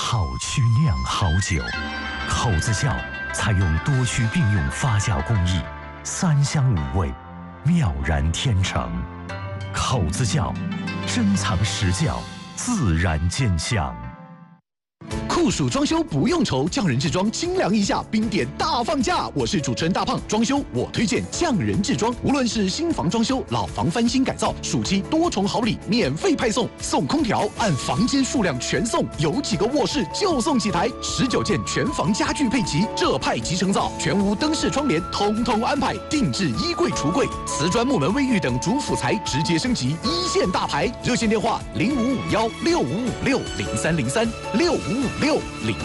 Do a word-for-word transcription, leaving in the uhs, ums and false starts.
好曲酿好酒，口子窖采用多区并用发酵工艺，三香五味，妙然天成。口子窖，珍藏实窖，自然见香。 酷暑装修不用愁，匠人制装清凉一下，冰点大放价。我是主持人大胖，装修我推荐匠人制装。无论是新房装修、老房翻新改造，暑期多重好礼免费派送，送空调按房间数量全送，有几个卧室就送几台，十九件全房家具配齐，这派即成造，全屋灯饰窗帘通通安排，定制衣柜橱柜，瓷砖木门卫浴等主辅材直接升级一线大牌。热线电话零五五幺六五五六零三零三六五五六零